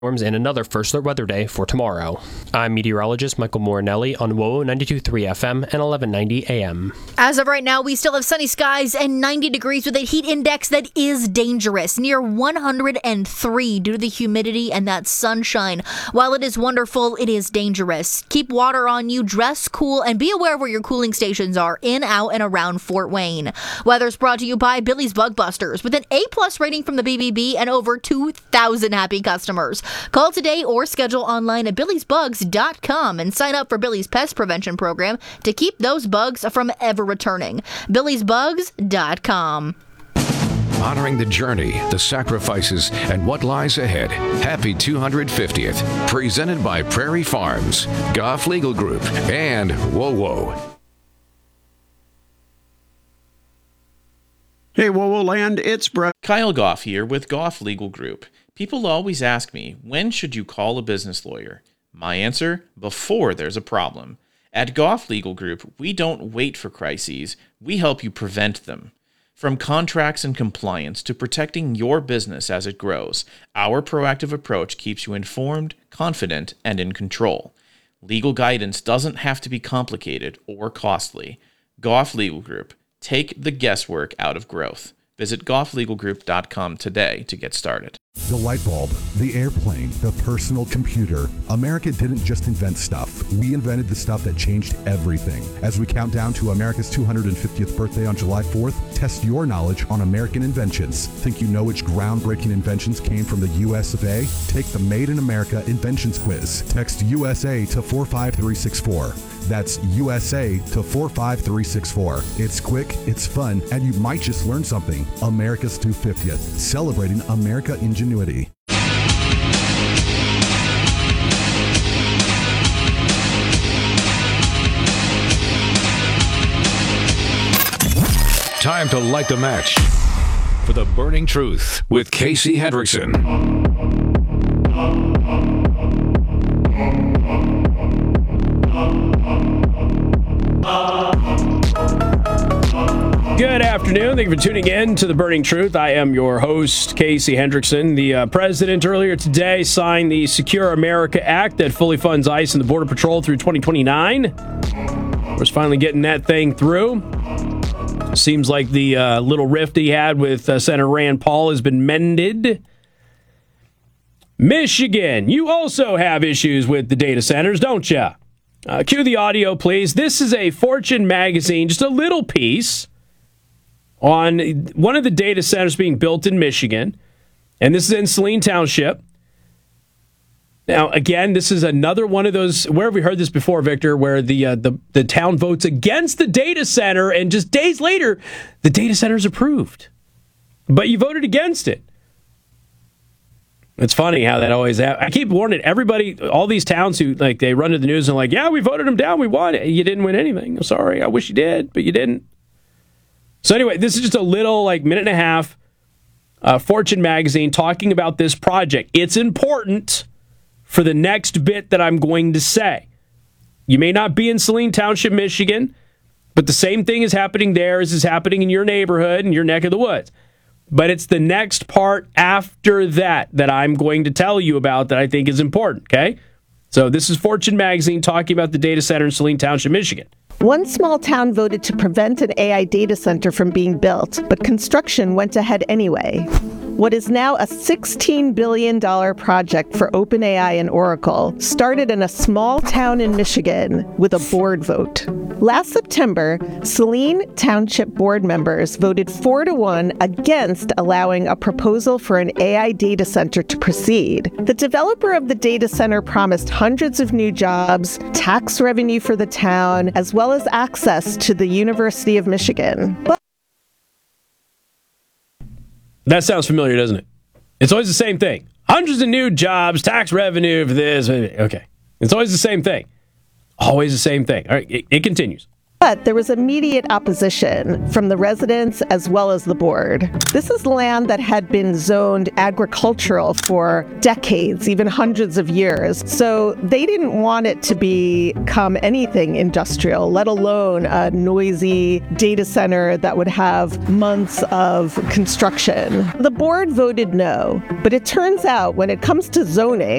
And another First Alert Weather Day for tomorrow. I'm meteorologist Michael Morinelli on WOWO 92.3 FM and 1190 AM. As of right now, we still have sunny skies and 90 degrees with a heat index that is dangerous, near 103 due to the humidity and that sunshine. While it is wonderful, it is dangerous. Keep water on you, dress cool, and be aware where your cooling stations are in, out, and around Fort Wayne. Weather's brought to you by Billy's Bug Busters with an A+ rating from the BBB and over 2,000 happy customers. Call today or schedule online at billysbugs.com and sign up for Billy's Pest Prevention Program to keep those bugs from ever returning. billysbugs.com. Honoring the journey, the sacrifices, and what lies ahead. Happy 250th. Presented by Prairie Farms, Goff Legal Group, and WOWO. Hey, WOWO Land, it's Brett. Kyle Goff here with Goff Legal Group. People always ask me, when should you call a business lawyer? My answer, before there's a problem. At Goff Legal Group, we don't wait for crises, we help you prevent them. From contracts and compliance to protecting your business as it grows, our proactive approach keeps you informed, confident, and in control. Legal guidance doesn't have to be complicated or costly. Goff Legal Group, take the guesswork out of growth. Visit gofflegalgroup.com today to get started. The light bulb, the airplane, the personal computer. America didn't just invent stuff. We invented the stuff that changed everything. As we count down to America's 250th birthday on July 4th, test your knowledge on American inventions. Think you know which groundbreaking inventions came from the US of A? Take the Made in America Inventions Quiz. Text USA to 45364. That's USA to 45364. It's quick, it's fun, and you might just learn something. America's 250th, celebrating America ingenuity. Time to light the match for the Burning Truth with Casey Hendrickson. Good afternoon. Thank you for tuning in to The Burning Truth. I am your host, Casey Hendrickson. The president earlier today signed the Secure America Act that fully funds ICE and the Border Patrol through 2029. We're finally getting that thing through. Seems like the little rift he had with Senator Rand Paul has been mended. Michigan, you also have issues with the data centers, don't you? Cue the audio, please. This is a Fortune magazine, just a little piece on one of the data centers being built in Michigan, and this is in Saline Township. Now, again, this is another one of those, where have we heard this before, Victor, where the town votes against the data center, and just days later, the data center is approved. But you voted against it. It's funny how that always happens. I keep warning everybody, all these towns who, like, they run to the news and like, yeah, we voted them down, we won. You didn't win anything. I'm sorry, I wish you did, but you didn't. So anyway, this is just a little, like, minute and a half, Fortune magazine talking about this project. It's important for the next bit that I'm going to say. You may not be in Saline Township, Michigan, but the same thing is happening there as is happening in your neighborhood, in your neck of the woods. But it's the next part after that I'm going to tell you about that I think is important, okay? So this is Fortune magazine talking about the data center in Saline Township, Michigan. One small town voted to prevent an AI data center from being built, but construction went ahead anyway. What is now a $16 billion project for OpenAI and Oracle started in a small town in Michigan with a board vote. Last September, Saline Township board members voted 4-1 against allowing a proposal for an AI data center to proceed. The developer of the data center promised hundreds of new jobs, tax revenue for the town, as well as access to the University of Michigan. That sounds familiar, doesn't it? It's always the same thing. Hundreds of new jobs, tax revenue for this. Okay. It's always the same thing. Always the same thing. All right, it continues. But there was immediate opposition from the residents as well as the board. This is land that had been zoned agricultural for decades, even hundreds of years. So they didn't want it to become anything industrial, let alone a noisy data center that would have months of construction. The board voted no, but it turns out when it comes to zoning,